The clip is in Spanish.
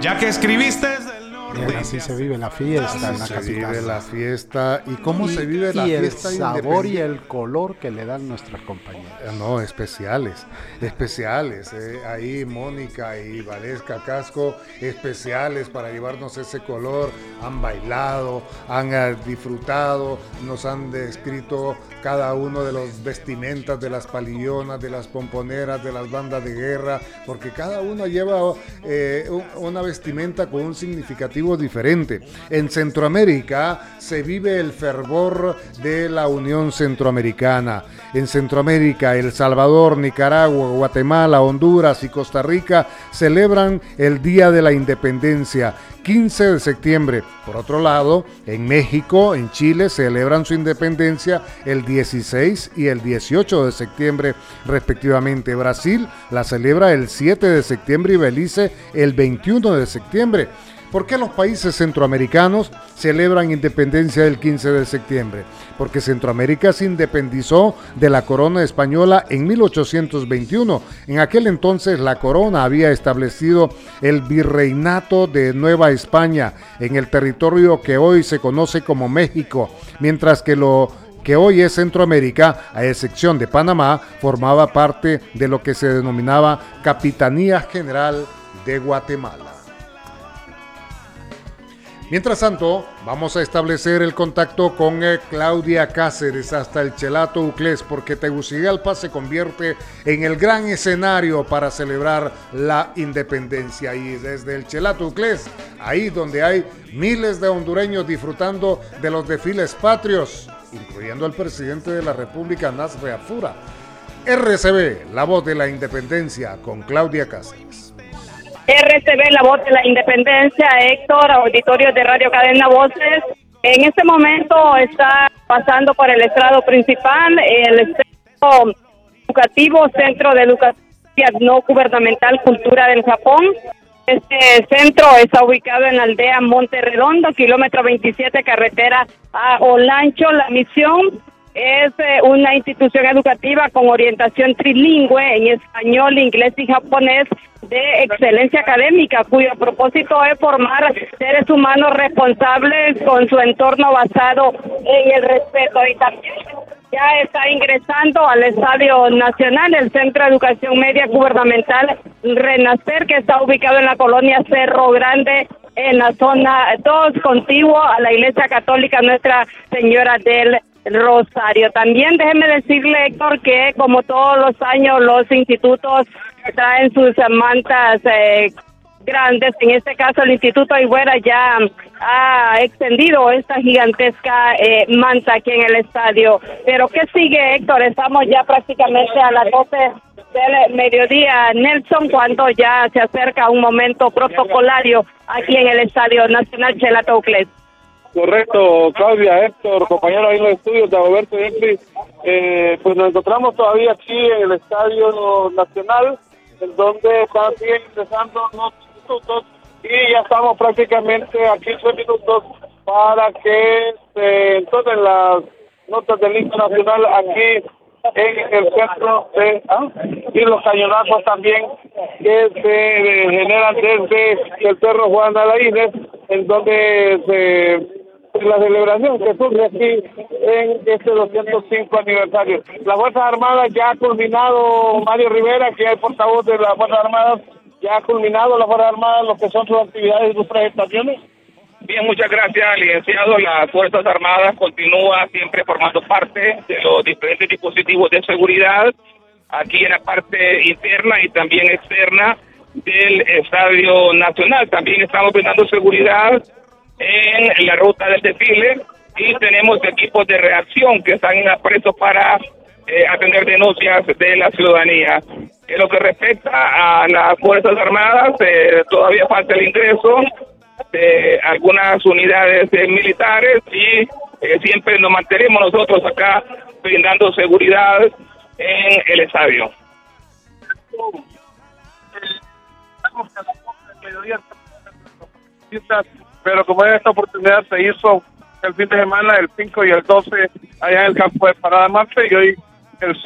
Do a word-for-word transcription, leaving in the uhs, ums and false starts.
Ya que escribiste del norte. Bien, así se vive la fiesta en la Se capital. vive la fiesta. ¿Y cómo y, se vive la y el fiesta sabor y independiente? el color que le dan nuestras compañeras. No, especiales, especiales. Eh. Ahí Mónica y Valesca Casco, especiales para llevarnos ese color. Han bailado, han uh, disfrutado, nos han descrito cada uno de los vestimentas de las palillonas, de las pomponeras, de las bandas de guerra, porque cada uno lleva eh, una vestimenta con un significativo diferente. En Centroamérica se vive el fervor de la Unión Centroamericana. En Centroamérica, El Salvador, Nicaragua, Guatemala, Honduras y Costa Rica celebran el Día de la Independencia, quince de septiembre. Por otro lado, en México, en Chile, celebran su independencia el dieciséis y el dieciocho de septiembre, respectivamente. Brasil la celebra el siete de septiembre y Belice el veintiuno de septiembre. ¿Por qué los países centroamericanos celebran independencia el quince de septiembre? Porque Centroamérica se independizó de la corona española en mil ochocientos veintiuno. En aquel entonces la corona había establecido el virreinato de Nueva España en el territorio que hoy se conoce como México, mientras que lo que hoy es Centroamérica, a excepción de Panamá, formaba parte de lo que se denominaba Capitanía General de Guatemala. Mientras tanto, vamos a establecer el contacto con eh, Claudia Cáceres hasta el Chelato Uclés, porque Tegucigalpa se convierte en el gran escenario para celebrar la independencia. Y desde el Chelato Uclés, ahí donde hay miles de hondureños disfrutando de los desfiles patrios, incluyendo al presidente de la República, Nasser Afura. R C B, la voz de la independencia, con Claudia Cáceres. R C B, la voz de la independencia, Héctor, auditorio de Radio Cadena Voces. En este momento está pasando por el estrado principal, el centro educativo, Centro de Educación No Gubernamental Cultura del Japón. Este centro está ubicado en la aldea Monte Redondo, kilómetro veintisiete, carretera a Olancho. La misión es eh, una institución educativa con orientación trilingüe en español, inglés y japonés, de excelencia académica, cuyo propósito es formar seres humanos responsables con su entorno basado en el respeto. Y también ya está ingresando al Estadio Nacional el Centro de Educación Media Gubernamental Renacer, que está ubicado en la colonia Cerro Grande, en la zona dos, contiguo a la Iglesia Católica Nuestra Señora del Rosario. También déjeme decirle, Héctor, que como todos los años los institutos traen sus mantas eh, grandes. En este caso el Instituto Higuera ya ha extendido esta gigantesca eh, manta aquí en el estadio. Pero ¿qué sigue, Héctor? Estamos ya prácticamente a las doce del mediodía, Nelson, cuando ya se acerca un momento protocolario aquí en el Estadio Nacional Chelato Uclés. Correcto, Claudia, Héctor, compañero ahí en los estudios de Roberto y eh, pues nos encontramos todavía aquí en el Estadio Nacional, en donde están bien ingresando unos institutos y ya estamos prácticamente aquí tres minutos para que se entonen las notas del himno nacional aquí en el centro de ¿ah? y los cañonazos también que se eh, generan desde el Cerro Juan Alaínez, en donde se la celebración que surge aquí en este doscientos cinco aniversario. Las Fuerzas Armadas ya ha culminado, Mario Rivera, que es el portavoz de las Fuerzas Armadas, ya ha culminado las Fuerzas Armadas lo que son sus actividades y sus presentaciones. Bien, muchas gracias, licenciado. Las Fuerzas Armadas continúan siempre formando parte de los diferentes dispositivos de seguridad aquí en la parte interna y también externa del Estadio Nacional. También estamos brindando seguridad en la ruta del desfile y tenemos equipos de reacción que están presos para eh, atender denuncias de la ciudadanía. En lo que respecta a las Fuerzas Armadas, eh, todavía falta el ingreso de algunas unidades eh, militares y eh, siempre nos mantenemos nosotros acá brindando seguridad en el estadio. Pero como en esta oportunidad se hizo el fin de semana, el cinco y el doce, allá en el campo de Parada Marte, y hoy el